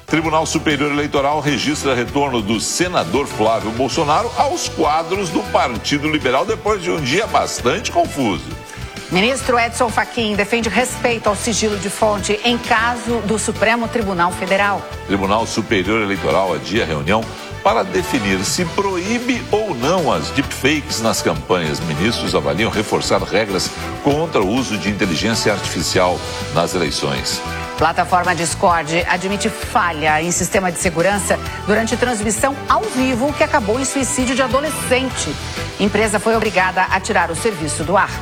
Tribunal Superior Eleitoral registra retorno do senador Flávio Bolsonaro aos quadros do Partido Liberal depois de um dia bastante confuso. Ministro Edson Fachin defende respeito ao sigilo de fonte em caso do Supremo Tribunal Federal. Tribunal Superior Eleitoral adia a reunião para definir se proíbe ou não as deepfakes nas campanhas. Ministros avaliam reforçar regras contra o uso de inteligência artificial nas eleições. Plataforma Discord admite falha em sistema de segurança durante transmissão ao vivo que acabou em suicídio de adolescente. Empresa foi obrigada a tirar o serviço do ar.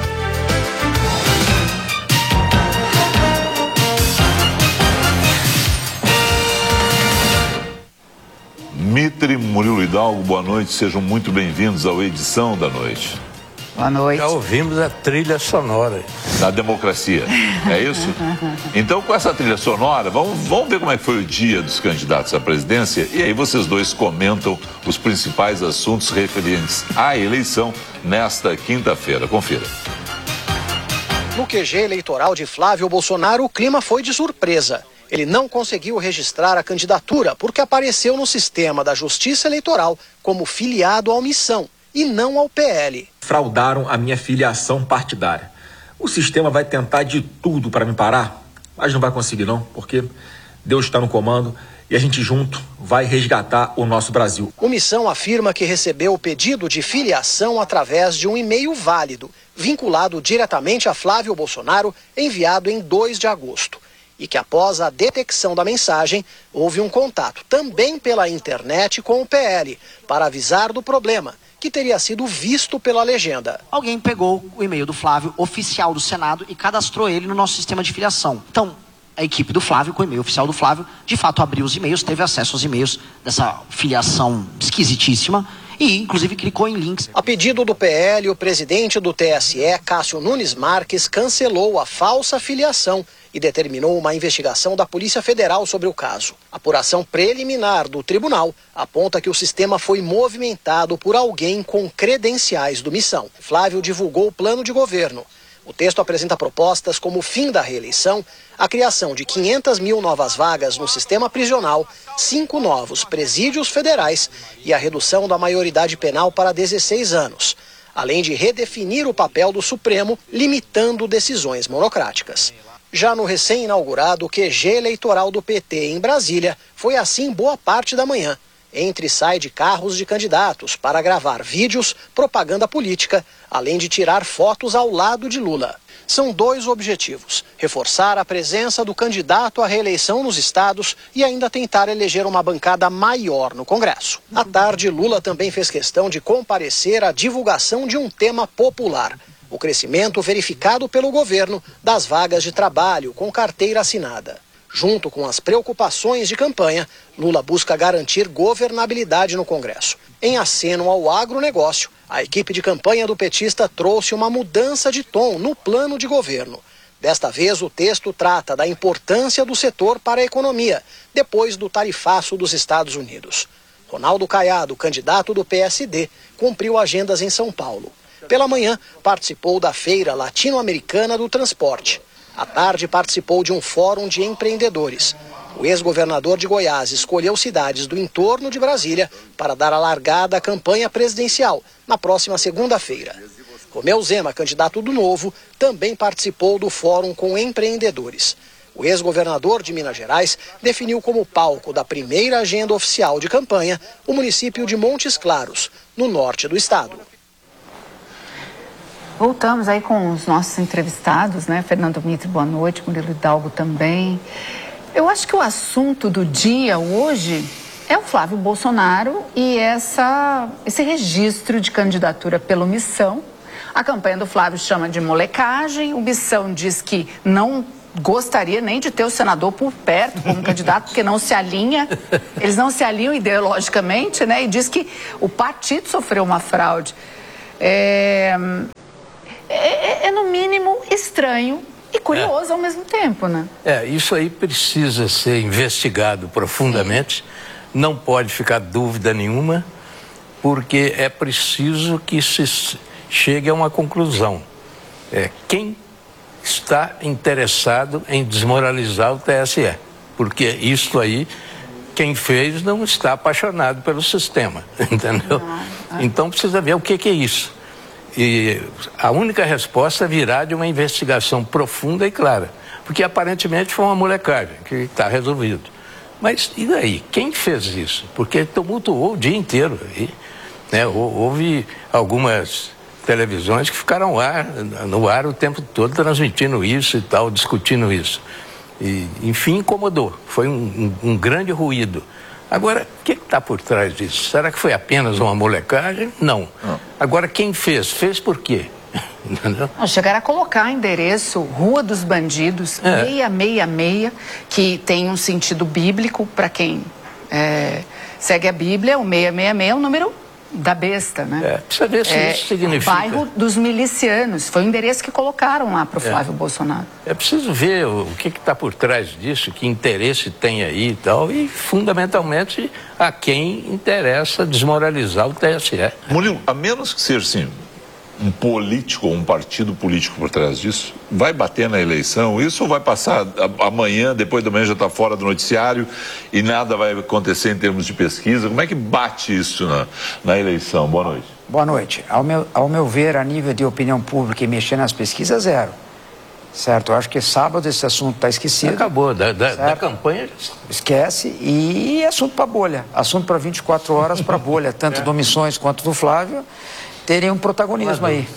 Mitre, Murilo Hidalgo, boa noite, sejam muito bem-vindos ao Edição da Noite. Boa noite. Já ouvimos a trilha sonora. Da democracia, é isso? Então, com essa trilha sonora, vamos ver como é que foi o dia dos candidatos à presidência e aí vocês dois comentam os principais assuntos referentes à eleição nesta quinta-feira. Confira. No QG eleitoral de Flávio Bolsonaro, o clima foi de surpresa. Ele não conseguiu registrar a candidatura porque apareceu no sistema da Justiça Eleitoral como filiado à omissão e não ao PL. Fraudaram a minha filiação partidária. O sistema vai tentar de tudo para me parar, mas não vai conseguir não, porque Deus está no comando e a gente junto vai resgatar o nosso Brasil. Omissão afirma que recebeu o pedido de filiação através de um e-mail válido, vinculado diretamente a Flávio Bolsonaro, enviado em 2 de agosto. E que após a detecção da mensagem, houve um contato também pela internet com o PL para avisar do problema, que teria sido visto pela legenda. Alguém pegou o e-mail do Flávio, oficial do Senado, e cadastrou ele no nosso sistema de filiação. Então, a equipe do Flávio, com o e-mail oficial do Flávio, de fato abriu os e-mails, teve acesso aos e-mails dessa filiação esquisitíssima e, inclusive, clicou em links. A pedido do PL, o presidente do TSE, Cássio Nunes Marques, cancelou a falsa filiação e determinou uma investigação da Polícia Federal sobre o caso. A apuração preliminar do tribunal aponta que o sistema foi movimentado por alguém com credenciais do Missão. Flávio divulgou o plano de governo. O texto apresenta propostas como o fim da reeleição, a criação de 500 mil novas vagas no sistema prisional, 5 novos presídios federais e a redução da maioridade penal para 16 anos, além de redefinir o papel do Supremo, limitando decisões monocráticas. Já no recém-inaugurado QG eleitoral do PT em Brasília, foi assim boa parte da manhã. Entra e sai de carros de candidatos para gravar vídeos, propaganda política, além de tirar fotos ao lado de Lula. São 2 objetivos: reforçar a presença do candidato à reeleição nos estados e ainda tentar eleger uma bancada maior no Congresso. À tarde, Lula também fez questão de comparecer à divulgação de um tema popular: o crescimento verificado pelo governo das vagas de trabalho com carteira assinada. Junto com as preocupações de campanha, Lula busca garantir governabilidade no Congresso. Em aceno ao agronegócio, a equipe de campanha do petista trouxe uma mudança de tom no plano de governo. Desta vez, o texto trata da importância do setor para a economia, depois do tarifaço dos Estados Unidos. Ronaldo Caiado, candidato do PSD, cumpriu agendas em São Paulo. Pela manhã, participou da Feira Latino-Americana do Transporte. À tarde, participou de um fórum de empreendedores. O ex-governador de Goiás escolheu cidades do entorno de Brasília para dar a largada à campanha presidencial na próxima segunda-feira. Romeu Zema, candidato do Novo, também participou do fórum com empreendedores. O ex-governador de Minas Gerais definiu como palco da primeira agenda oficial de campanha o município de Montes Claros, no norte do estado. Voltamos aí com os nossos entrevistados, né? Fernando Mitre, boa noite, Murilo Hidalgo também. Eu acho que o assunto do dia hoje é o Flávio Bolsonaro e esse registro de candidatura pela omissão. A campanha do Flávio chama de molecagem, o Missão diz que não gostaria nem de ter o senador por perto como candidato, porque não se alinha, eles não se alinham ideologicamente, né? E diz que o partido sofreu uma fraude. É no mínimo estranho e curioso ao mesmo tempo, né? Isso aí precisa ser investigado profundamente, não pode ficar dúvida nenhuma, porque é preciso que se chegue a uma conclusão. Quem está interessado em desmoralizar o TSE? porque isso aí, quem fez não está apaixonado pelo sistema, entendeu? Então precisa ver o que é isso. E a única resposta virá de uma investigação profunda e clara, porque aparentemente foi uma molecagem que está resolvido. Mas e daí? Quem fez isso? Porque tumultuou o dia inteiro. E, né, houve algumas televisões que ficaram no ar o tempo todo transmitindo isso e tal, discutindo isso. E, enfim, incomodou. Foi um grande ruído. Agora, o que está por trás disso? Será que foi apenas uma molecagem? Não. Agora, quem fez? Fez por quê? Chegaram a colocar endereço Rua dos Bandidos, 666, que tem um sentido bíblico para quem segue a Bíblia. O 666 é o número da besta, né? Precisa ver se isso significa. Bairro dos Milicianos, foi o endereço que colocaram lá para o Flávio Bolsonaro. É preciso ver o que está por trás disso, que interesse tem aí e tal, e fundamentalmente a quem interessa desmoralizar o TSE. Murilo, a menos que seja assim, um político ou um partido político por trás disso, vai bater na eleição? Isso ou vai passar amanhã, depois da manhã já está fora do noticiário e nada vai acontecer em termos de pesquisa? Como é que bate isso na eleição? Boa noite. Boa noite. Ao meu ver, a nível de opinião pública e mexer nas pesquisas, zero. Certo? Eu acho que sábado esse assunto está esquecido. Acabou, da campanha. Esquece, e assunto para bolha. Assunto para 24 horas para bolha, tanto do Missões quanto do Flávio terem um protagonismo aí.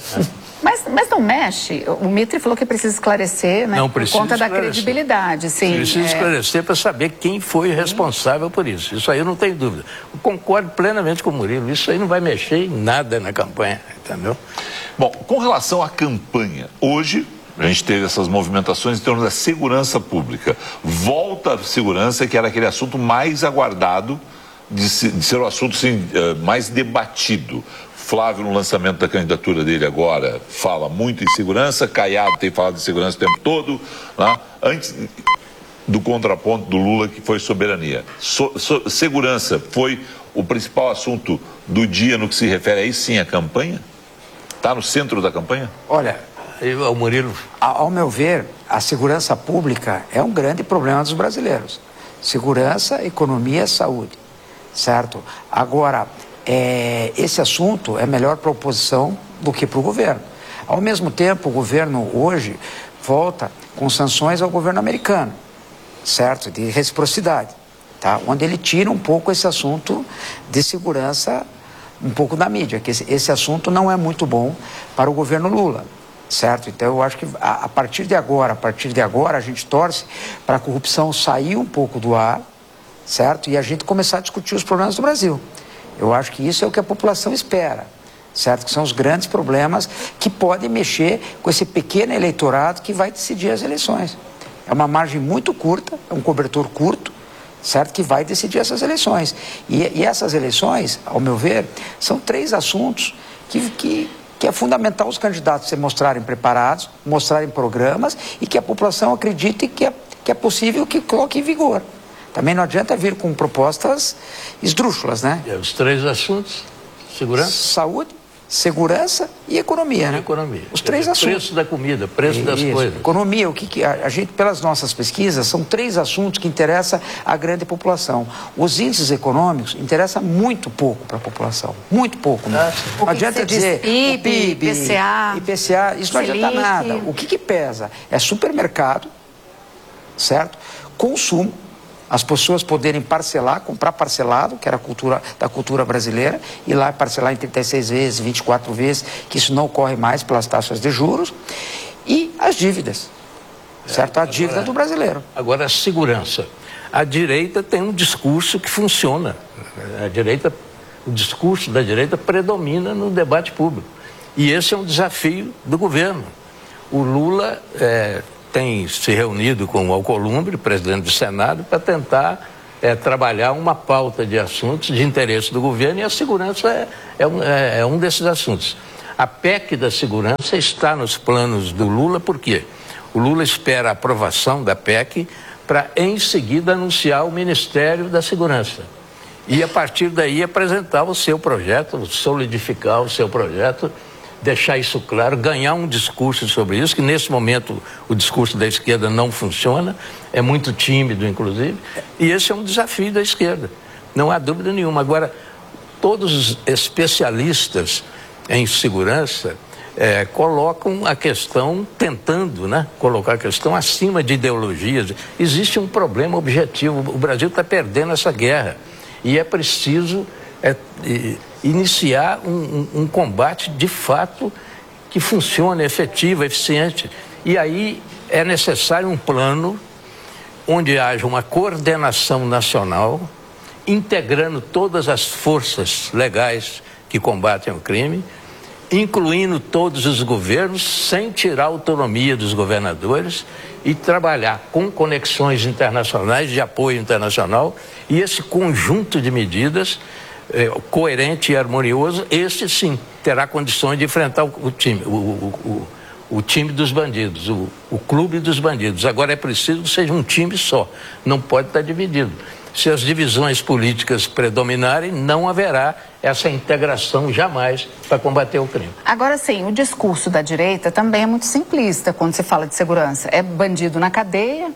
Mas não mexe. O Mitre falou que precisa esclarecer, né? Não, por conta da credibilidade. Sim, precisa esclarecer para saber quem foi responsável por isso. Isso aí eu não tenho dúvida. Eu concordo plenamente com o Murilo. Isso aí não vai mexer em nada na campanha, entendeu? Bom, com relação à campanha, hoje a gente teve essas movimentações em torno da segurança pública. Volta a segurança, que era aquele assunto mais aguardado de ser o assunto assim, mais debatido. Flávio, no lançamento da candidatura dele agora, fala muito em segurança. Caiado tem falado de segurança o tempo todo, né? Antes do contraponto do Lula, que foi soberania. Segurança foi o principal assunto do dia no que se refere aí sim à campanha? Está no centro da campanha? Olha, o Murilo. Ao meu ver, a segurança pública é um grande problema dos brasileiros. Segurança, economia, saúde, certo? Agora, esse assunto é melhor para a oposição do que para o governo. Ao mesmo tempo, o governo hoje volta com sanções ao governo americano, certo? De reciprocidade, tá? Onde ele tira um pouco esse assunto de segurança, um pouco da mídia, que esse assunto não é muito bom para o governo Lula, certo? Então eu acho que a partir de agora a gente torce para a corrupção sair um pouco do ar, certo? E a gente começar a discutir os problemas do Brasil. Eu acho que isso é o que a população espera, certo? Que são os grandes problemas que podem mexer com esse pequeno eleitorado que vai decidir as eleições. É uma margem muito curta, é um cobertor curto, certo? Que vai decidir essas eleições. E essas eleições, ao meu ver, são 3 assuntos que é fundamental os candidatos se mostrarem preparados, mostrarem programas e que a população acredite que é possível que coloque em vigor. Também não adianta vir com propostas esdrúxulas, né? Os 3 assuntos: segurança, saúde, segurança e economia, né? Economia. Os 3 assuntos. Preço da comida, preço das coisas. Economia, o que a gente, pelas nossas pesquisas, são 3 assuntos que interessam à grande população. Os índices econômicos interessam muito pouco para a população. Muito pouco, né? Não adianta dizer PIB, IPCA, isso não adianta nada. O que pesa é supermercado, certo? Consumo. As pessoas poderem parcelar, comprar parcelado, que era da cultura brasileira, ir lá parcelar em 36 vezes, 24 vezes, que isso não ocorre mais pelas taxas de juros, e as dívidas, certo? A dívida do brasileiro. Agora, a segurança. A direita tem um discurso que funciona. O discurso da direita predomina no debate público. E esse é um desafio do governo. O Lula tem se reunido com o Alcolumbre, presidente do Senado, para tentar trabalhar uma pauta de assuntos de interesse do governo, e a segurança é um desses assuntos. A PEC da segurança está nos planos do Lula, por quê? O Lula espera a aprovação da PEC para, em seguida, anunciar o Ministério da Segurança. E, a partir daí, apresentar o seu projeto, solidificar o seu projeto deixar isso claro, ganhar um discurso sobre isso, que nesse momento o discurso da esquerda não funciona, é muito tímido, inclusive, e esse é um desafio da esquerda, não há dúvida nenhuma. Agora, todos os especialistas em segurança colocam a questão, tentando, né, colocar a questão acima de ideologias. Existe um problema objetivo, o Brasil está perdendo essa guerra e é preciso iniciar um combate de fato que funcione, efetivo, eficiente. E aí é necessário um plano onde haja uma coordenação nacional, integrando todas as forças legais que combatem o crime, incluindo todos os governos, sem tirar a autonomia dos governadores, e trabalhar com conexões internacionais, de apoio internacional, e esse conjunto de medidas coerente e harmonioso, esse sim terá condições de enfrentar o time dos bandidos, o clube dos bandidos. Agora é preciso que seja um time só, não pode estar dividido. Se as divisões políticas predominarem, não haverá essa integração jamais para combater o crime. Agora sim, o discurso da direita também é muito simplista quando se fala de segurança. É bandido na cadeia,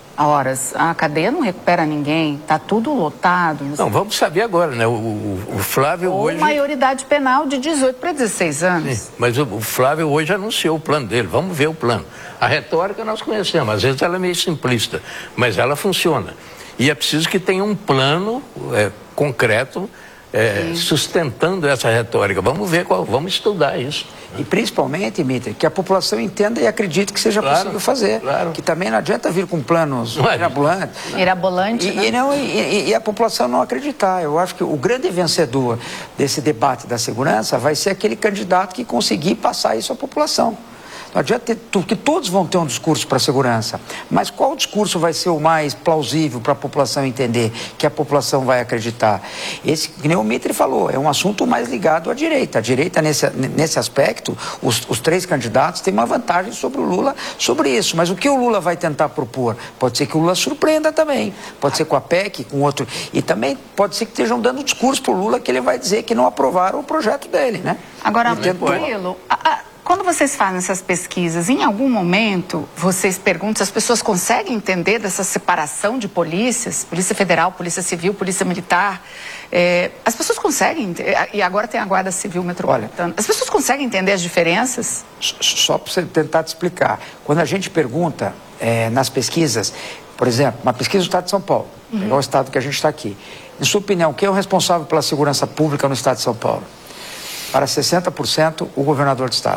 a cadeia não recupera ninguém, está tudo lotado. Não, vamos saber agora, né? O Flávio hoje... maioridade penal de 18 para 16 anos. Sim, mas o Flávio hoje anunciou o plano dele, vamos ver o plano. A retórica nós conhecemos, às vezes ela é meio simplista, mas ela funciona. E é preciso que tenha um plano concreto sustentando essa retórica. Vamos ver vamos estudar isso. E principalmente, Mitre, que a população entenda e acredite que seja possível fazer. Claro. Que também não adianta vir com planos mirabolantes. Mirabolante, e a população não acreditar. Eu acho que o grande vencedor desse debate da segurança vai ser aquele candidato que conseguir passar isso à população. Não adianta que todos vão ter um discurso para a segurança, mas qual discurso vai ser o mais plausível para a população entender, que a população vai acreditar? Esse, que nem o Mitre falou, é um assunto mais ligado à direita. A direita, nesse aspecto, os três candidatos têm uma vantagem sobre o Lula sobre isso. Mas o que o Lula vai tentar propor? Pode ser que o Lula surpreenda também. Pode ser com a PEC, com outro. E também pode ser que estejam dando discurso para o Lula que ele vai dizer que não aprovaram o projeto dele, né? Agora, Murilo, quando vocês fazem essas pesquisas, em algum momento vocês perguntam se as pessoas conseguem entender dessa separação de polícias, Polícia Federal, Polícia Civil, Polícia Militar? As pessoas conseguem, e agora tem a Guarda Civil Metropolitana, as pessoas conseguem entender as diferenças? Só para você tentar te explicar, quando a gente pergunta nas pesquisas, por exemplo, uma pesquisa do Estado de São Paulo, pegar o estado que a gente está aqui, em sua opinião, quem é o responsável pela segurança pública no Estado de São Paulo? Para 60% o governador do estado.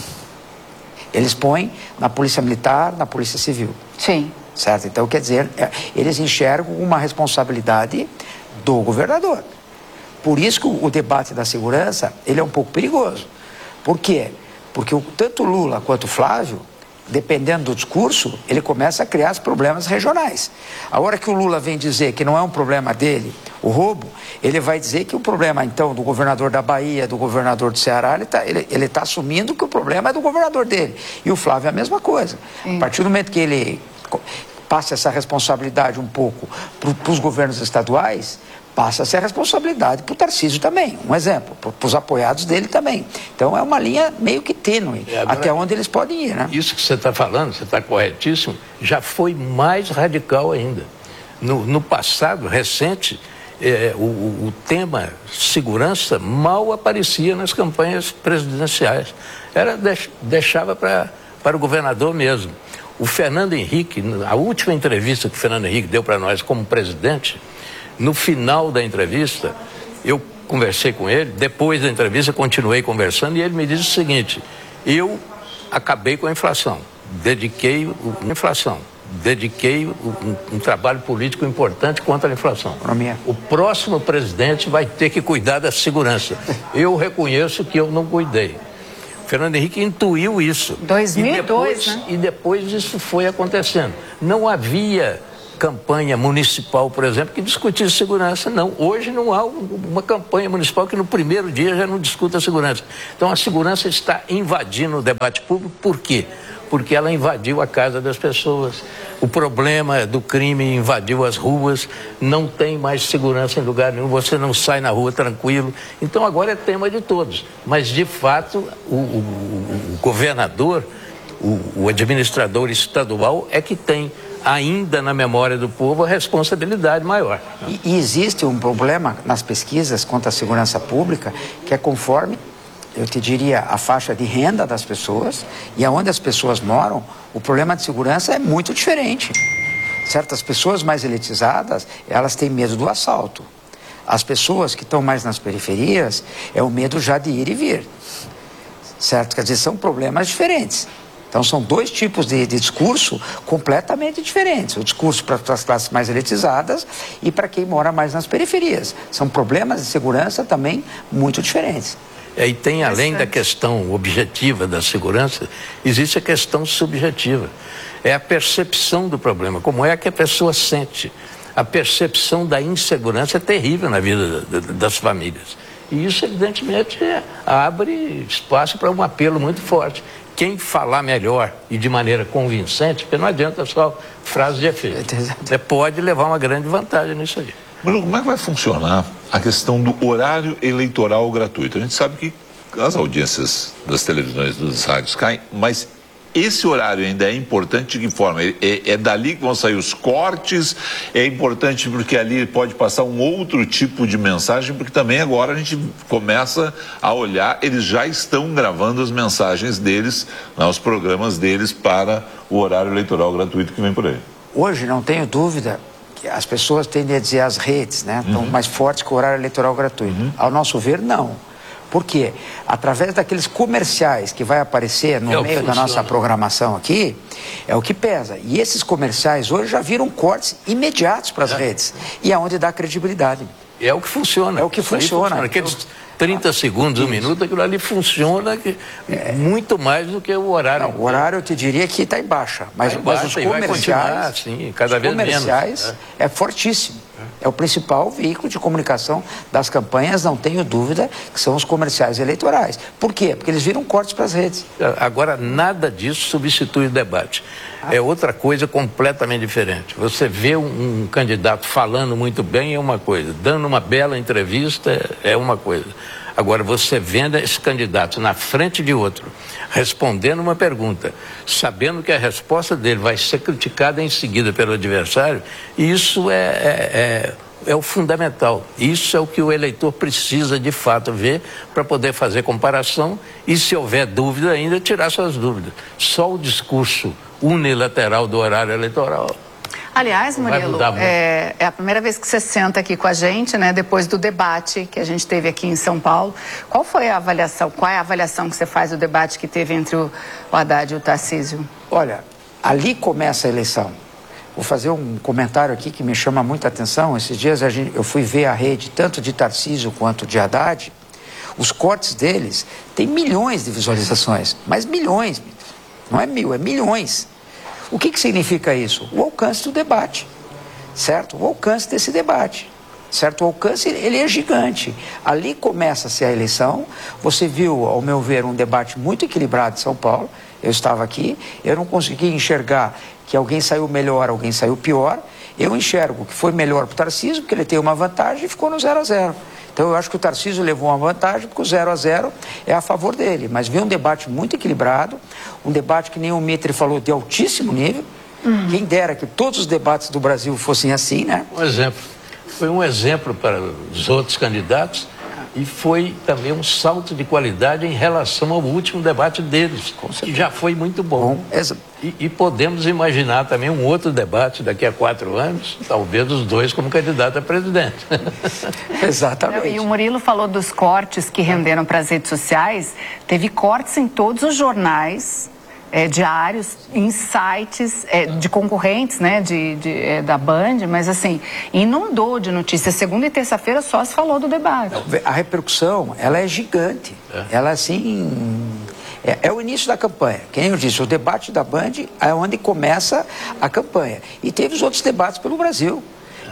Eles põem na Polícia Militar, na Polícia Civil. Sim. Certo? Então, quer dizer, eles enxergam uma responsabilidade do governador. Por isso que o debate da segurança, ele é um pouco perigoso. Por quê? Porque tanto o Lula quanto o Flávio, dependendo do discurso, ele começa a criar os problemas regionais. A hora que o Lula vem dizer que não é um problema dele, o roubo, ele vai dizer que o problema, então, do governador da Bahia, do governador do Ceará, ele tá assumindo que o problema é do governador dele. E o Flávio é a mesma coisa. A partir do momento que ele passa essa responsabilidade um pouco para os governos estaduais, passa a ser a responsabilidade para o Tarcísio também, um exemplo, para os apoiados dele também. Então é uma linha meio que tênue, até onde eles podem ir, né? Isso que você está falando, você está corretíssimo, já foi mais radical ainda. No passado, recente, o tema segurança mal aparecia nas campanhas presidenciais. Deixava para o governador mesmo. O Fernando Henrique, a última entrevista que o Fernando Henrique deu para nós como presidente, no final da entrevista, eu conversei com ele, depois da entrevista continuei conversando e ele me disse o seguinte: eu acabei com a inflação, dediquei um trabalho político importante contra a inflação. O próximo presidente vai ter que cuidar da segurança. Eu reconheço que eu não cuidei. Fernando Henrique intuiu isso. 2002, né? E depois isso foi acontecendo. Não havia campanha municipal, por exemplo, que discutisse segurança. Não, hoje não há uma campanha municipal que no primeiro dia já não discuta a segurança. Então a segurança está invadindo o debate público. Por quê? porque ela invadiu a casa das pessoas. O problema do crime invadiu as ruas, não tem mais segurança em lugar nenhum, você não sai na rua tranquilo. Então agora é tema de todos. Mas, de fato, o governador, o administrador estadual é que tem ainda na memória do povo a responsabilidade maior. E existe um problema nas pesquisas quanto à segurança pública, que é conforme, eu te diria, a faixa de renda das pessoas e aonde as pessoas moram, o problema de segurança é muito diferente. Certas pessoas mais elitizadas, elas têm medo do assalto. As pessoas que estão mais nas periferias, é o medo já de ir e vir. Certo? Quer dizer, são problemas diferentes. Então, são dois tipos de discurso completamente diferentes. O discurso para as classes mais elitizadas e para quem mora mais nas periferias. São problemas de segurança também muito diferentes. E tem, além da questão objetiva da segurança, existe a questão subjetiva. É a percepção do problema, como é que a pessoa sente. A percepção da insegurança é terrível na vida das famílias. E isso, evidentemente, abre espaço para um apelo muito forte. Quem falar melhor e de maneira convincente, porque não adianta só frase de efeito. Você pode levar uma grande vantagem nisso aí. Bruno, como é que vai funcionar a questão do horário eleitoral gratuito? A gente sabe que as audiências das televisões, dos rádios caem, mas esse horário ainda é importante de que forma? É dali que vão sair os cortes? É importante porque ali pode passar um outro tipo de mensagem, porque também agora a gente começa a olhar, eles já estão gravando as mensagens deles, os programas deles para o horário eleitoral gratuito que vem por aí. Hoje, não tenho dúvida, que as pessoas tendem a dizer as redes, né? Estão mais fortes que o horário eleitoral gratuito. Ao nosso ver, não. Por quê? Através daqueles comerciais que vai aparecer no meio da nossa programação aqui, é o que pesa. E esses comerciais hoje já viram cortes imediatos para as redes. E é onde dá credibilidade. É o que funciona. É o que funciona. Aqueles 30 segundos, um minuto, aquilo ali funciona muito mais do que o horário. Não, o horário eu te diria que está em baixa. Mas, os comerciais, sim, cada vez menos. É fortíssimo. É o principal veículo de comunicação das campanhas, não tenho dúvida, que são os comerciais eleitorais. Por quê? Porque eles viram cortes para as redes. Agora, nada disso substitui o debate. É outra coisa completamente diferente. Você vê um candidato falando muito bem é uma coisa, dando uma bela entrevista é uma coisa. Agora, você vendo esse candidato na frente de outro, respondendo uma pergunta, sabendo que a resposta dele vai ser criticada em seguida pelo adversário, isso é o fundamental. Isso é o que o eleitor precisa de fato ver para poder fazer comparação e, se houver dúvida ainda, tirar suas dúvidas. Só o discurso unilateral do horário eleitoral. Aliás, Murilo, é a primeira vez que você senta aqui com a gente, né? Depois do debate que a gente teve aqui em São Paulo. Qual foi a avaliação? Qual é a avaliação que você faz do debate que teve entre o Haddad e o Tarcísio? Olha, ali começa a eleição. Vou fazer um comentário aqui que me chama muita atenção. Esses dias eu fui ver a rede tanto de Tarcísio quanto de Haddad. Os cortes deles têm milhões de visualizações, mas milhões. Não é mil, é milhões. O que significa isso? O alcance do debate, certo? O alcance desse debate, certo? O alcance, ele é gigante. Ali começa-se a eleição. Você viu, ao meu ver, um debate muito equilibrado em São Paulo. Eu estava aqui, eu não consegui enxergar que alguém saiu melhor, alguém saiu pior. Eu enxergo que foi melhor para o Tarcísio, porque ele tem uma vantagem e ficou no 0-0. Então eu acho que o Tarcísio levou uma vantagem, porque o 0-0 é a favor dele. Mas veio um debate muito equilibrado, um debate que nem o Mitre falou, de altíssimo nível. Quem dera que todos os debates do Brasil fossem assim, né? Um exemplo. Foi um exemplo para os outros candidatos e foi também um salto de qualidade em relação ao último debate deles, que já foi muito bom. E podemos imaginar também um outro debate daqui a 4 anos, talvez os dois como candidato a presidente. Exatamente. E o Murilo falou dos cortes que renderam para as redes sociais. Teve cortes em todos os jornais diários, em sites de concorrentes, né, da Band, mas assim, inundou de notícias. Segunda e terça-feira só se falou do debate. A repercussão, ela é gigante. Ela, assim, é o início da campanha. Quem eu disse, o debate da Band é onde começa a campanha. E teve os outros debates pelo Brasil.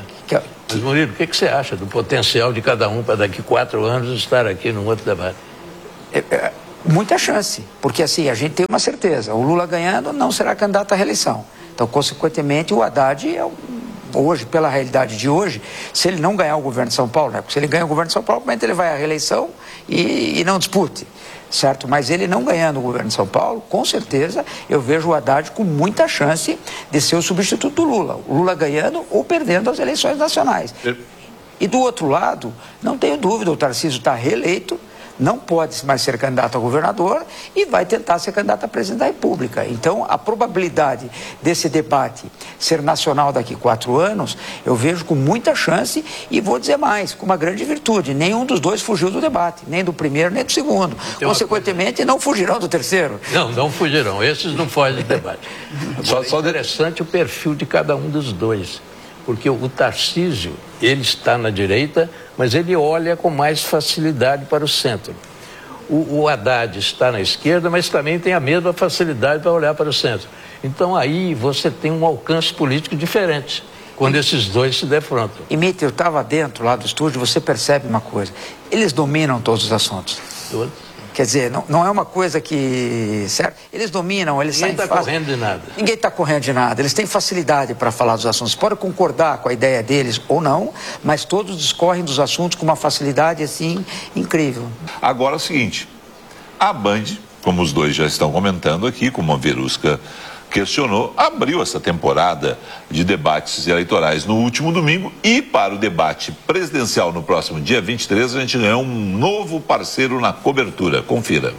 Mas, Murilo, o que você acha do potencial de cada um para daqui 4 anos estar aqui num outro debate? Muita chance, porque assim, a gente tem uma certeza, o Lula ganhando não será candidato à reeleição. Então, consequentemente, o Haddad hoje, pela realidade de hoje, se ele não ganhar o governo de São Paulo, né? Porque se ele ganha o governo de São Paulo, provavelmente ele vai à reeleição e não dispute, certo? Mas ele não ganhando o governo de São Paulo, com certeza, eu vejo o Haddad com muita chance de ser o substituto do Lula. O Lula ganhando ou perdendo as eleições nacionais. E do outro lado, não tenho dúvida, o Tarcísio está reeleito, não pode mais ser candidato a governador e vai tentar ser candidato a presidente da República. Então, a probabilidade desse debate ser nacional daqui a 4 anos, eu vejo com muita chance e vou dizer mais, com uma grande virtude. Nenhum dos dois fugiu do debate, nem do primeiro, nem do segundo. Consequentemente, não fugirão do terceiro. Não fugirão. Esses não fogem do debate. Só interessante o perfil de cada um dos dois. Porque o Tarcísio, ele está na direita, mas ele olha com mais facilidade para o centro. O Haddad está na esquerda, mas também tem a mesma facilidade para olhar para o centro. Então aí você tem um alcance político diferente, quando esses dois se defrontam. E Mitter, eu estava dentro lá do estúdio, você percebe uma coisa, eles dominam todos os assuntos. Todos. Quer dizer, não é uma coisa que... Certo? Eles dominam, eles Ninguém está correndo de nada. Ninguém está correndo de nada. Eles têm facilidade para falar dos assuntos. Pode concordar com a ideia deles ou não, mas todos discorrem dos assuntos com uma facilidade, assim, incrível. Agora é o seguinte, a Band, como os dois já estão comentando aqui, como a Verusca questionou, abriu essa temporada de debates eleitorais no último domingo e para o debate presidencial no próximo dia 23 a gente ganhou um novo parceiro na cobertura. Confira.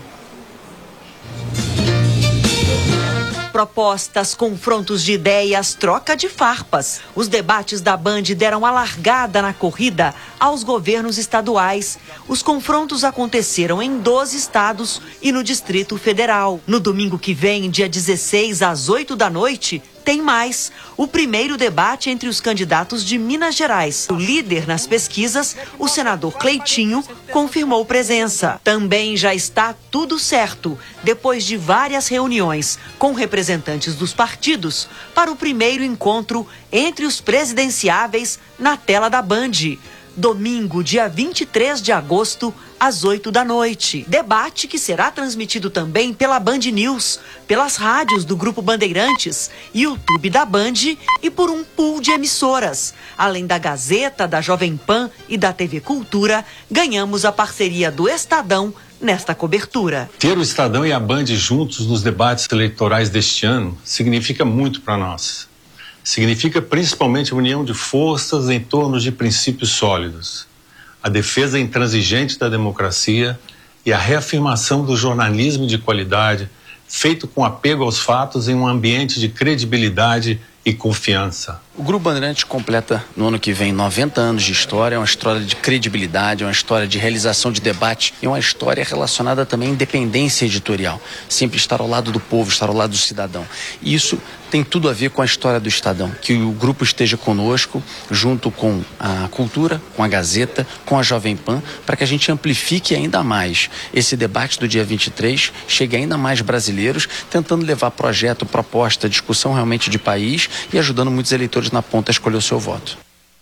Propostas, confrontos de ideias, troca de farpas. Os debates da Band deram a largada na corrida aos governos estaduais. Os confrontos aconteceram em 12 estados e no Distrito Federal. No domingo que vem, dia 16, às 8 da noite, tem mais. O primeiro debate entre os candidatos de Minas Gerais. O líder nas pesquisas, o senador Cleitinho, confirmou presença. Também já está tudo certo, depois de várias reuniões com representantes dos partidos, para o primeiro encontro entre os presidenciáveis na tela da Band. Domingo, dia 23 de agosto, às 8 da noite. Debate que será transmitido também pela Band News, pelas rádios do Grupo Bandeirantes, YouTube da Band e por um pool de emissoras. Além da Gazeta, da Jovem Pan e da TV Cultura, ganhamos a parceria do Estadão nesta cobertura. Ter o Estadão e a Band juntos nos debates eleitorais deste ano significa muito para nós. Significa principalmente a união de forças em torno de princípios sólidos, a defesa intransigente da democracia e a reafirmação do jornalismo de qualidade, feito com apego aos fatos em um ambiente de credibilidade e confiança. O Grupo Bandeirantes completa no ano que vem 90 anos de história, é uma história de credibilidade, é uma história de realização de debate e uma história relacionada também à independência editorial. Sempre estar ao lado do povo, estar ao lado do cidadão. E isso tem tudo a ver com a história do Estadão, que o grupo esteja conosco, junto com a Cultura, com a Gazeta, com a Jovem Pan, para que a gente amplifique ainda mais esse debate do dia 23, chegue a ainda mais brasileiros, tentando levar projeto, proposta, discussão realmente de país e ajudando muitos eleitores na ponta a escolher o seu voto.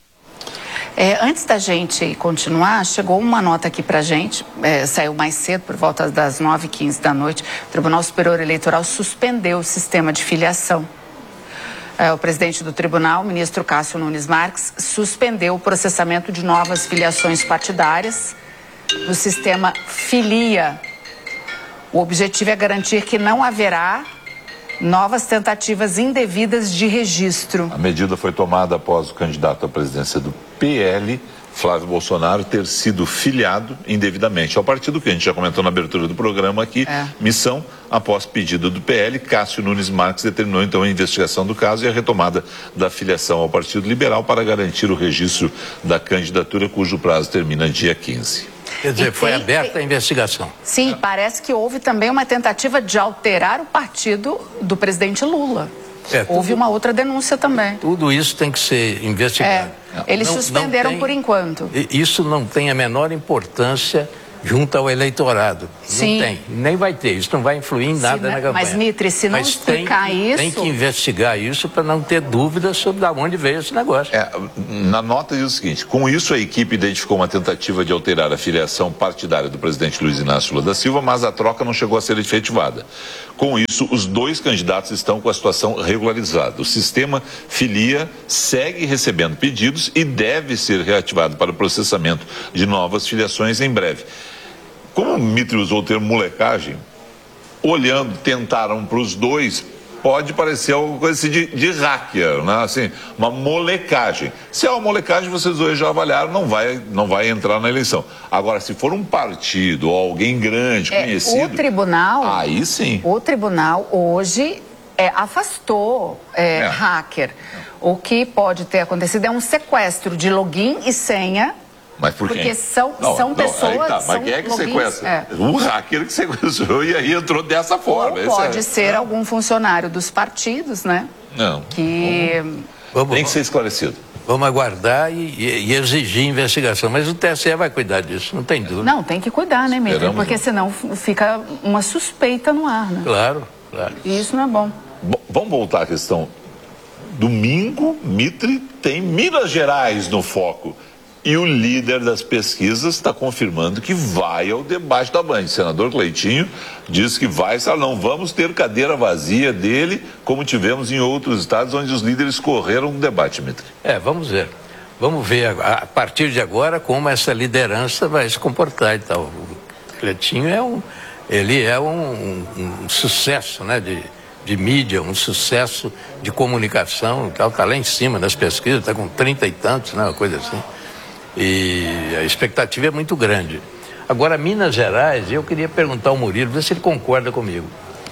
Antes da gente continuar, chegou uma nota aqui pra gente, saiu mais cedo, por volta das 9h15 da noite. O Tribunal Superior Eleitoral suspendeu o sistema de filiação. O presidente do tribunal, o ministro Cássio Nunes Marques, suspendeu o processamento de novas filiações partidárias no sistema Filia. O objetivo é garantir que não haverá novas tentativas indevidas de registro. A medida foi tomada após o candidato à presidência do PL, Flávio Bolsonaro, ter sido filiado indevidamente ao partido, que a gente já comentou na abertura do programa aqui, missão após pedido do PL. Cássio Nunes Marques determinou então a investigação do caso e a retomada da filiação ao Partido Liberal para garantir o registro da candidatura, cujo prazo termina dia 15. Quer dizer, foi aberta a investigação. Sim, parece que houve também uma tentativa de alterar o partido do presidente Lula. Houve uma outra denúncia também. Tudo isso tem que ser investigado. Eles suspenderam por enquanto. Isso não tem a menor importância junto ao eleitorado. Sim. Não tem, nem vai ter, isso não vai influir em nada na campanha. Mas, Mitri, se não explicar isso... Tem que investigar isso para não ter dúvidas sobre de onde veio esse negócio. Na nota diz o seguinte: com isso a equipe identificou uma tentativa de alterar a filiação partidária do presidente Luiz Inácio Lula da Silva, mas a troca não chegou a ser efetivada. Com isso, os dois candidatos estão com a situação regularizada. O sistema Filia segue recebendo pedidos e deve ser reativado para o processamento de novas filiações em breve. Como o Mitri usou o termo molecagem, olhando, tentaram para os dois, pode parecer alguma coisa assim de hacker, né? Assim, uma molecagem. Se é uma molecagem, vocês dois já avaliaram, não vai entrar na eleição. Agora, se for um partido ou alguém grande, conhecido... O tribunal... Aí sim. O tribunal hoje afastou hacker. O que pode ter acontecido é um sequestro de login e senha. Mas por quê? Porque são pessoas... Aí tá. Mas quem é que sequestra? O hacker que sequestrou e aí entrou dessa forma. Ou pode ser algum funcionário dos partidos, né? Não. Que... Tem que ser esclarecido. Vamos aguardar e exigir investigação. Mas o TSE vai cuidar disso, não tem dúvida. Não, tem que cuidar, né, Mitri? Porque senão fica uma suspeita no ar, né? Claro, claro. E isso não é bom. Vamos voltar à questão. Domingo, Mitri tem Minas Gerais no foco. E o líder das pesquisas está confirmando que vai ao debate da Band. O senador Cleitinho diz que vai, não vamos ter cadeira vazia dele, como tivemos em outros estados onde os líderes correram no debate, Mitri. Vamos ver. Vamos ver a partir de agora como essa liderança vai se comportar e tal. O Cleitinho é um sucesso, né, de mídia, um sucesso de comunicação e tal, está lá em cima das pesquisas, está com 30 e tantos, né, uma coisa assim. E a expectativa é muito grande. Agora, Minas Gerais, eu queria perguntar ao Murilo, ver se ele concorda comigo.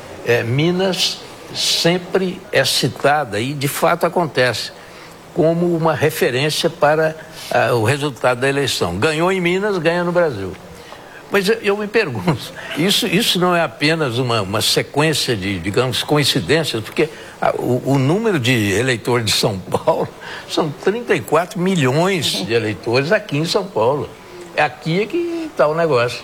Minas sempre é citada, e de fato acontece, como uma referência para o resultado da eleição. Ganhou em Minas, ganha no Brasil. Mas eu me pergunto, isso não é apenas uma sequência de, digamos, coincidências, porque o número de eleitores de São Paulo são 34 milhões de eleitores aqui em São Paulo. Aqui é que está o negócio.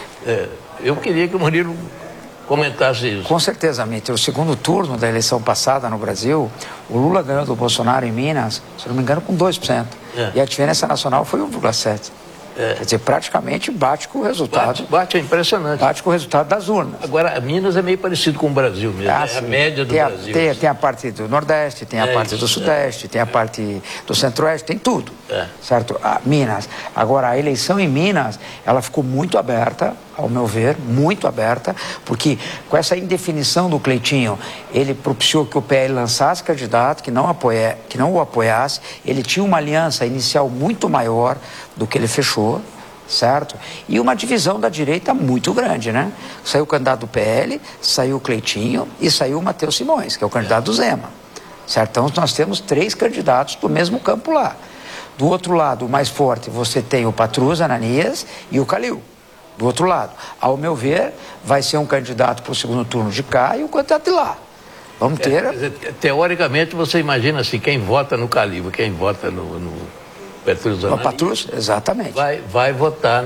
Eu queria que o Murilo comentasse isso. Com certeza, Mitri. O segundo turno da eleição passada no Brasil, o Lula ganhou do Bolsonaro em Minas, se não me engano, com 2%. E a diferença nacional foi 1,7%. Quer dizer, praticamente bate com o resultado. Bate, é impressionante. Bate com o resultado das urnas. Agora, Minas é meio parecido com o Brasil mesmo, é a média do Brasil. Tem a parte do Nordeste, tem a parte do Sudeste, tem a parte do Centro-Oeste, tem tudo, certo? Minas. Agora, a eleição em Minas, ela ficou muito aberta, ao meu ver, muito aberta, porque com essa indefinição do Cleitinho, ele propiciou que o PL lançasse candidato, que não o apoiasse, ele tinha uma aliança inicial muito maior do que ele fechou, certo? E uma divisão da direita muito grande, né? Saiu o candidato do PL, saiu o Cleitinho e saiu o Matheus Simões, que é o candidato do Zema, certo? Então nós temos 3 candidatos do mesmo campo lá. Do outro lado, o mais forte, você tem o Patrus, Ananias e o Calil. Do outro lado, ao meu ver, vai ser um candidato para o segundo turno de cá e o candidato de lá. Vamos ter... Teoricamente, você imagina assim, quem vota no Calil, quem vota no Patrus, no Patrus, exatamente. Vai votar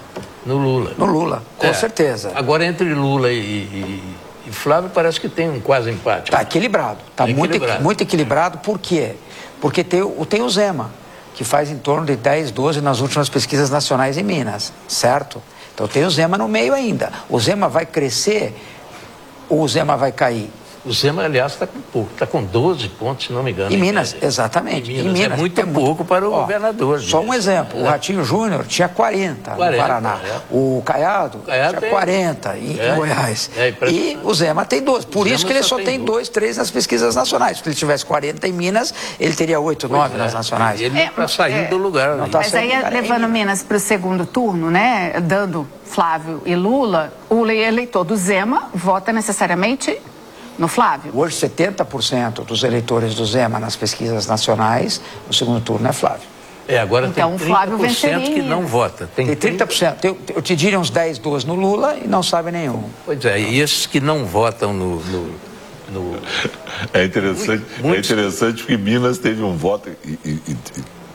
no Lula. No Lula, com certeza. Agora, entre Lula e Flávio, parece que tem um quase empate. Está equilibrado. Está muito equilibrado. Por quê? Porque tem o Zema, que faz em torno de 10, 12 nas últimas pesquisas nacionais em Minas, certo? Então tem o Zema no meio ainda. O Zema vai crescer ou o Zema vai cair? O Zema, aliás, está com pouco, está com 12 pontos, se não me engano. Em Minas, exatamente. Em Minas é muito pouco para o governador. Só um exemplo, o Ratinho Júnior tinha 40 no Paraná. O Caiado tinha 40 em Goiás. E o Zema tem 12. Por isso que ele só tem 2, 3 nas pesquisas nacionais. Se ele tivesse 40 em Minas, ele teria 8, 9 nas nacionais. Ele está saindo do lugar. Mas aí, levando Minas para o segundo turno, né, dando Flávio e Lula, o eleitor do Zema vota necessariamente no Flávio? Hoje, 70% dos eleitores do Zema nas pesquisas nacionais, no segundo turno é Flávio. Agora então, tem 30% Flávio venceria. que não vota. Tem 30%. Eu te diria uns 10, 12 no Lula e não sabe nenhum. Pois é, e esses que não votam no... É interessante porque Minas teve um voto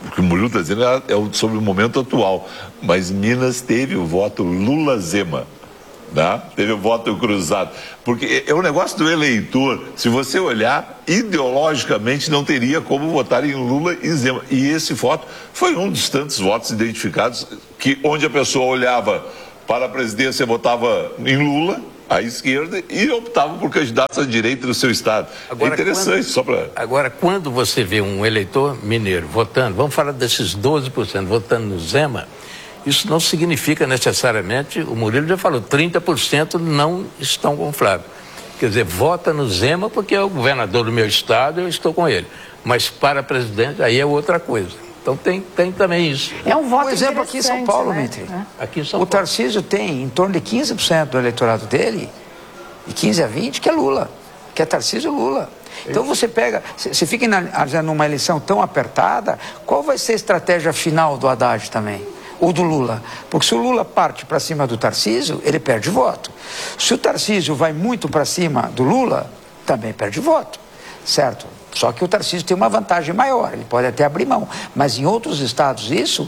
o que o Murilo está dizendo é sobre o momento atual, mas Minas teve o voto Lula-Zema. Né? Teve o voto cruzado, porque é um negócio do eleitor. Se você olhar, ideologicamente não teria como votar em Lula e Zema, e esse voto foi um dos tantos votos identificados que onde a pessoa olhava para a presidência, votava em Lula à esquerda e optava por candidatos à direita do seu estado. Agora, é interessante, só para... Agora, quando você vê um eleitor mineiro votando, vamos falar desses 12% votando no Zema, isso não significa necessariamente, o Murilo já falou, 30% não estão com o Flávio. Quer dizer, vota no Zema porque é o governador do meu estado, eu estou com ele. Mas para presidente, aí é outra coisa. Então tem também isso. É um voto, por exemplo, aqui em São Paulo, né? Mitri. Aqui em São o Paulo. Tarcísio tem em torno de 15% do eleitorado dele, de 15 a 20, que é Lula, que é Tarcísio Lula. Então você pega, você fica numa eleição tão apertada, qual vai ser a estratégia final do Haddad também? Ou do Lula? Porque se o Lula parte para cima do Tarcísio, ele perde voto. Se o Tarcísio vai muito para cima do Lula, também perde voto, certo? Só que o Tarcísio tem uma vantagem maior, ele pode até abrir mão. Mas em outros estados isso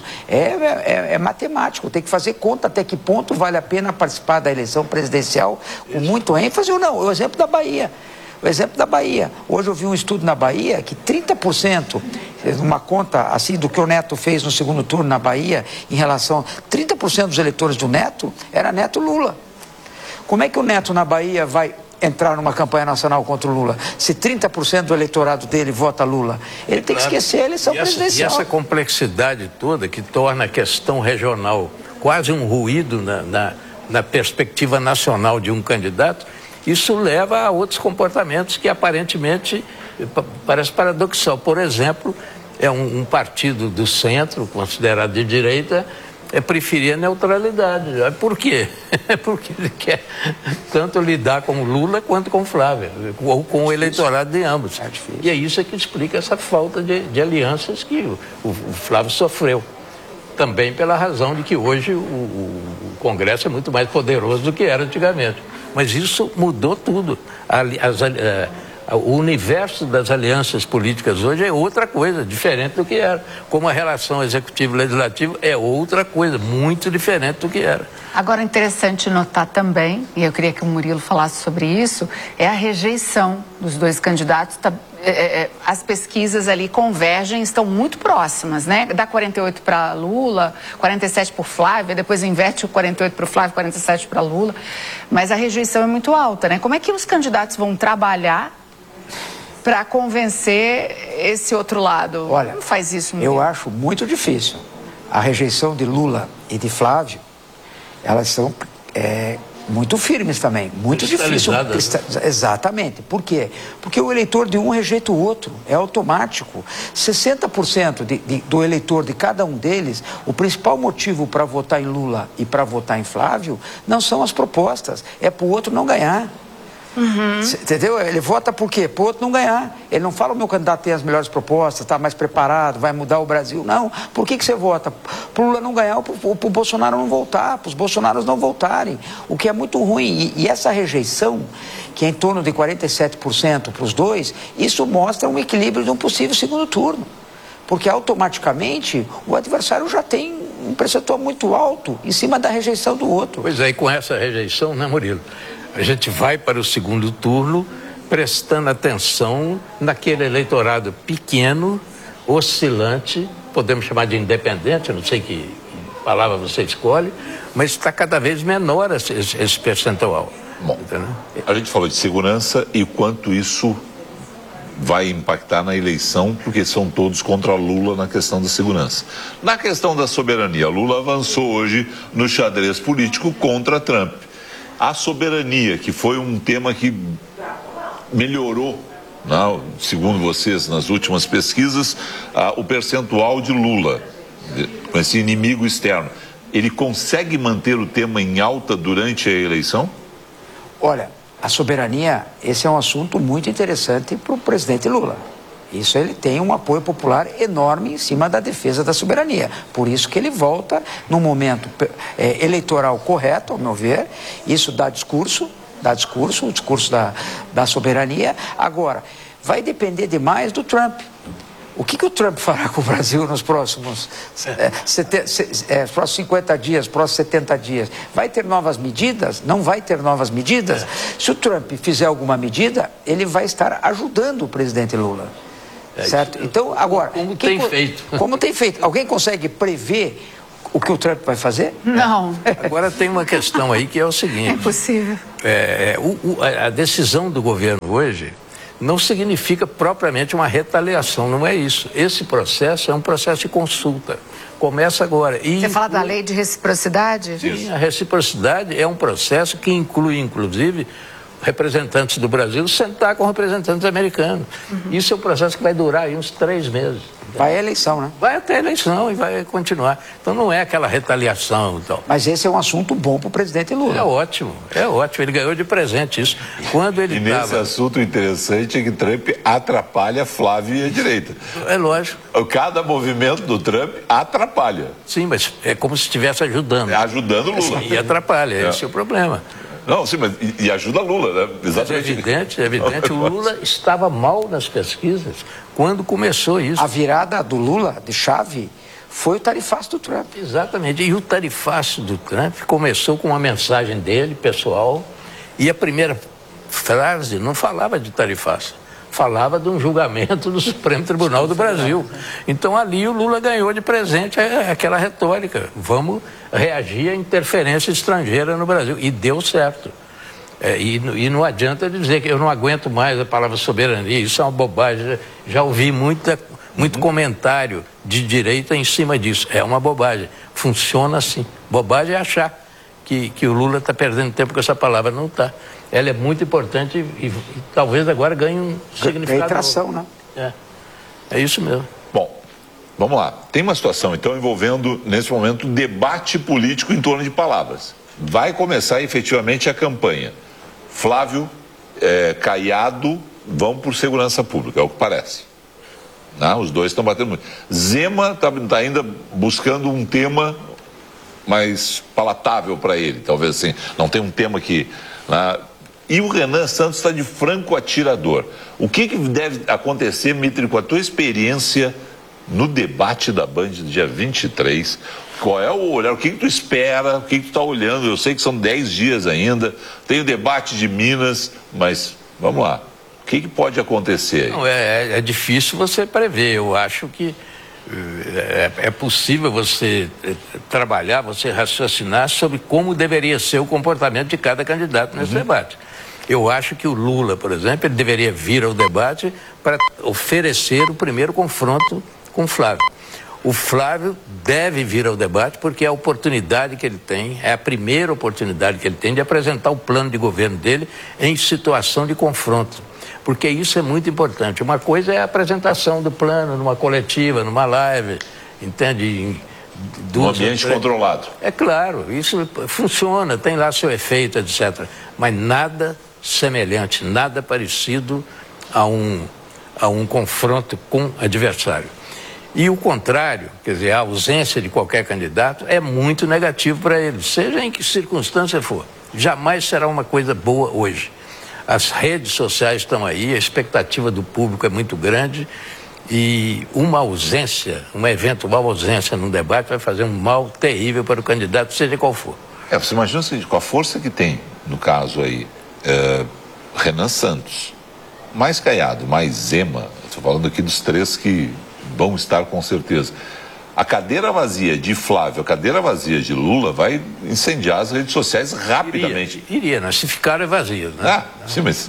é matemático, tem que fazer conta até que ponto vale a pena participar da eleição presidencial com muito ênfase ou não. O exemplo da Bahia. O exemplo da Bahia. Hoje eu vi um estudo na Bahia que 30%, uma conta assim do que o Neto fez no segundo turno na Bahia, em relação a 30% dos eleitores do Neto, era Neto Lula. Como é que o Neto na Bahia vai entrar numa campanha nacional contra o Lula? Se 30% do eleitorado dele vota Lula, ele tem que esquecer a eleição presidencial. E essa complexidade toda que torna a questão regional quase um ruído na perspectiva nacional de um candidato, isso leva a outros comportamentos que aparentemente parece paradoxal. Por exemplo, é um partido do centro, considerado de direita, preferir a neutralidade. Por quê? Porque ele quer tanto lidar com o Lula quanto com o Flávio, ou com o eleitorado de ambos. E é isso que explica essa falta de alianças que o Flávio sofreu. Também pela razão de que hoje o Congresso é muito mais poderoso do que era antigamente. Mas isso mudou tudo. O universo das alianças políticas hoje é outra coisa, diferente do que era. Como a relação executivo-legislativo é outra coisa, muito diferente do que era. Agora, interessante notar também, e eu queria que o Murilo falasse sobre isso, é a rejeição dos dois candidatos. As pesquisas ali convergem, estão muito próximas, né? Dá 48 para Lula, 47 para Flávio, depois inverte o 48 para o Flávio, 47 para Lula. Mas a rejeição é muito alta, né? Como é que os candidatos vão trabalhar para convencer esse outro lado? Olha, como faz isso, Murilo? Eu acho muito difícil. A rejeição de Lula e de Flávio, elas são muito firmes também, muito difícil. Exatamente. Por quê? Porque o eleitor de um rejeita o outro, é automático. 60% do eleitor de cada um deles, o principal motivo para votar em Lula e para votar em Flávio não são as propostas, é para o outro não ganhar. Entendeu? Ele vota por quê? Para o outro não ganhar. Ele não fala: o meu candidato tem as melhores propostas, está mais preparado, vai mudar o Brasil. Não. Por que você vota? Para o Lula não ganhar ou para o Bolsonaro não voltar, para os Bolsonaros não voltarem. O que é muito ruim. E essa rejeição, que é em torno de 47% para os dois, isso mostra um equilíbrio de um possível segundo turno. Porque automaticamente o adversário já tem um percentual muito alto em cima da rejeição do outro. Pois é, e com essa rejeição, né, Murilo? A gente vai para o segundo turno prestando atenção naquele eleitorado pequeno, oscilante, podemos chamar de independente, eu não sei que palavra você escolhe, mas está cada vez menor esse percentual. Bom, a gente falou de segurança e quanto isso vai impactar na eleição, porque são todos contra Lula na questão da segurança. Na questão da soberania, Lula avançou hoje no xadrez político contra Trump. A soberania, que foi um tema que melhorou, segundo vocês, nas últimas pesquisas, o percentual de Lula, com esse inimigo externo, ele consegue manter o tema em alta durante a eleição? Olha, a soberania, esse é um assunto muito interessante para o presidente Lula. Isso, ele tem um apoio popular enorme em cima da defesa da soberania. Por isso que ele volta no momento eleitoral correto, ao meu ver. Isso dá discurso, o discurso da soberania. Agora, vai depender demais do Trump. O que o Trump fará com o Brasil nos próximos, próximos 50 dias, próximos 70 dias? Vai ter novas medidas? Não vai ter novas medidas? Se o Trump fizer alguma medida, ele vai estar ajudando o presidente Lula. Certo? Então, agora... Como tem feito. Como tem feito. Alguém consegue prever o que o Trump vai fazer? Não. Agora tem uma questão aí que é o seguinte. É possível. A decisão do governo hoje não significa propriamente uma retaliação, não é isso. Esse processo é um processo de consulta. Começa agora. Você fala da lei de reciprocidade? Sim, a reciprocidade é um processo que inclui, inclusive, representantes do Brasil sentar com representantes americanos. Isso é um processo que vai durar aí uns 3 meses. Vai à eleição, né? Vai até a eleição e vai continuar. Então não é aquela retaliação e tal. Mas esse é um assunto bom para o presidente Lula. É ótimo. Ele ganhou de presente isso. Quando ele nesse assunto interessante é que Trump atrapalha Flávio e a direita. É lógico. Cada movimento do Trump atrapalha. Sim, mas é como se estivesse ajudando. Ajudando Lula. E atrapalha, esse é o problema. Não, sim, mas e ajuda Lula, né? Exatamente. Mas é evidente, o Lula estava mal nas pesquisas quando começou isso. A virada do Lula, de chave, foi o tarifaço do Trump. Exatamente, e o tarifaço do Trump começou com uma mensagem dele, pessoal, e a primeira frase não falava de tarifaço, falava de um julgamento do Supremo Tribunal do Brasil. Então ali o Lula ganhou de presente aquela retórica, vamos reagir à interferência estrangeira no Brasil, e deu certo. E não adianta dizer que eu não aguento mais a palavra soberania, isso é uma bobagem. Já ouvi muito comentário de direita em cima disso. É uma bobagem, funciona assim. Bobagem é achar que o Lula está perdendo tempo com essa palavra, não está. Ela é muito importante e talvez agora ganhe um significado. Ganhe tração, né? É isso mesmo. Bom, vamos lá. Tem uma situação, então, envolvendo, nesse momento, debate político em torno de palavras. Vai começar efetivamente a campanha. Flávio, Caiado vão por segurança pública, é o que parece. Não, os dois estão batendo muito. Zema está ainda buscando um tema mais palatável para ele, talvez assim. Não tem um tema que... E o Renan Santos está de franco atirador. O que deve acontecer, Mitri, com a tua experiência no debate da Band do dia 23? Qual é o olhar? O que tu espera? O que tu está olhando? Eu sei que são 10 dias ainda. Tem o debate de Minas, mas vamos lá. O que pode acontecer aí? Não, é difícil você prever. Eu acho que é possível você trabalhar, você raciocinar sobre como deveria ser o comportamento de cada candidato nesse debate. Eu acho que o Lula, por exemplo, ele deveria vir ao debate para oferecer o primeiro confronto com o Flávio. O Flávio deve vir ao debate porque é a oportunidade que ele tem, é a primeira oportunidade que ele tem de apresentar o plano de governo dele em situação de confronto. Porque isso é muito importante. Uma coisa é a apresentação do plano numa coletiva, numa live, entende? Um ambiente controlado. É claro, isso funciona, tem lá seu efeito, etc. Mas nada semelhante, nada parecido a um confronto com adversário. E o contrário, quer dizer, a ausência de qualquer candidato é muito negativo para ele, seja em que circunstância for. Jamais será uma coisa boa hoje. As redes sociais estão aí, a expectativa do público é muito grande e uma ausência, uma eventual ausência num debate vai fazer um mal terrível para o candidato, seja qual for. Você imagina o seguinte, com a força que tem, no caso aí, Renan Santos, mais Caiado, mais Zema, estou falando aqui dos 3 que vão estar com certeza. A cadeira vazia de Flávio, a cadeira vazia de Lula vai incendiar as redes sociais rapidamente. Iria, né? Se ficarem vazias, né? Sim, mas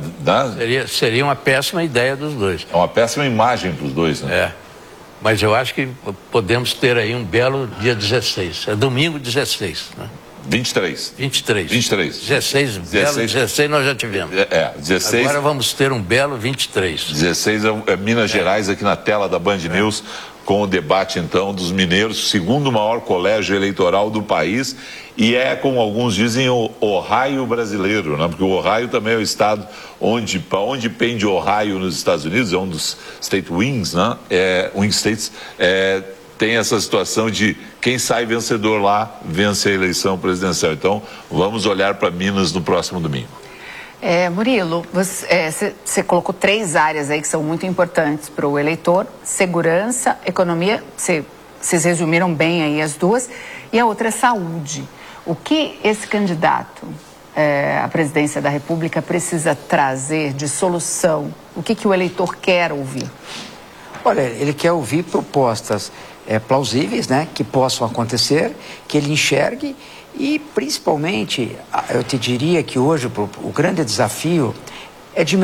seria uma péssima ideia dos dois. É uma péssima imagem para os dois, né? Mas eu acho que podemos ter aí um belo dia 16. É domingo 16, né? 23. 23. 23. 16, belo 16 nós já tivemos. 16. Agora vamos ter um belo 23. 16 é Minas Gerais, aqui na tela da Band News, com o debate, então, dos mineiros, segundo maior colégio eleitoral do país, e como alguns dizem, o Ohio brasileiro, né? Porque o Ohio também é o estado para onde pende o Ohio nos Estados Unidos, é um dos state wings, né? Wing states, tem essa situação de quem sai vencedor lá, vence a eleição presidencial. Então, vamos olhar para Minas no próximo domingo. Murilo, você colocou 3 áreas aí que são muito importantes para o eleitor: segurança, economia, vocês resumiram bem aí as duas, e a outra é saúde. O que esse candidato à presidência da República precisa trazer de solução? O que o eleitor quer ouvir? Olha, ele quer ouvir propostas plausíveis, né, que possam acontecer, que ele enxergue. E, principalmente, eu te diria que hoje o grande desafio é diminuir